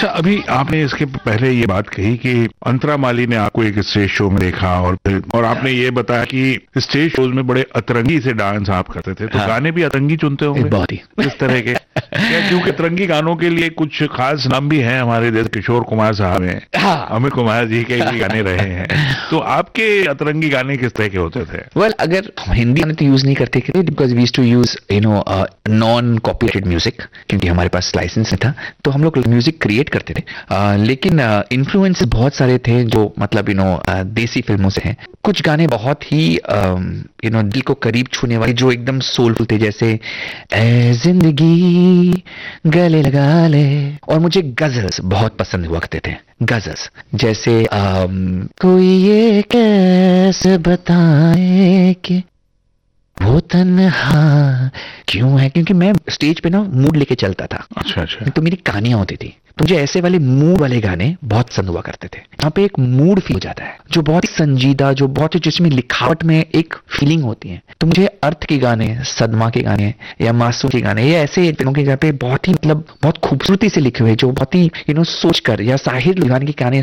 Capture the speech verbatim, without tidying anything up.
अच्छा, अभी आपने इसके पहले ये बात कही कि अंतरा माली ने आपको एक स्टेज शो में देखा और और आपने ये बताया कि स्टेज शोज में बड़े अतरंगी से डांस आप करते थे, तो हाँ। गाने भी अतरंगी चुनते होंगे बहुत ही इस तरह के क्या? क्योंकि अतरंगी गानों के लिए कुछ खास नाम भी हैं हमारे जैसे किशोर कुमार साहब हैं, हाँ। अमित कुमार जी के भी गाने रहे हैं, तो आपके अतरंगी गाने किस तरह के होते थे? वेल well, अगर हिंदी गाने तो यूज नहीं करते because we used to use you know non copyrighted music, क्योंकि हमारे पास लाइसेंस नहीं था, तो हम लोग म्यूजिक क्रिएट करते थे। uh, लेकिन इन्फ्लुएंस uh, बहुत सारे थे जो मतलब यू नो देसी फिल्मों से हैं। कुछ गाने बहुत ही यू नो दिल को करीब छूने वाले जो एकदम सोलफुल थे, जैसे ए जिंदगी गले लगा ले। और मुझे गजल्स बहुत पसंद हुआ करते थे, गजल्स जैसे um, कोई ये कैसे बताए कि वो तन्हा क्यों है, क्योंकि मैं स्टेज पे ना मूड लेके चलता था। अच्छा अच्छा। तो मेरी कहानियां होती थी, तो मुझे ऐसे वाले मूड वाले गाने बहुत पसंद हुआ करते थे। यहाँ पे एक मूड फील हो जाता है जो बहुत ही संजीदा, जो बहुत ही जिसमें लिखावट में एक फीलिंग होती है। तो मुझे अर्थ के गाने, सदमा के गाने या मासूम के गाने या ऐसे दिनों के गाने पे बहुत ही मतलब बहुत खूबसूरती से लिखे हुए, जो बहुत ही यू नो सोच कर, या साहिर गाने के गाने